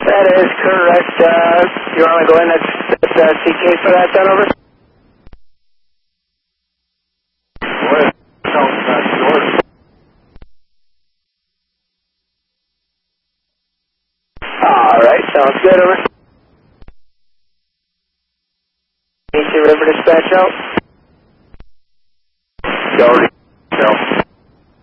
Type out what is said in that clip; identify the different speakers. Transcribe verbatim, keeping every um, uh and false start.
Speaker 1: That is correct. Uh, you want to go in at uh, C K for that, then, over? What? No, not yours. All right, sounds good, over. Easy River dispatch out. Go.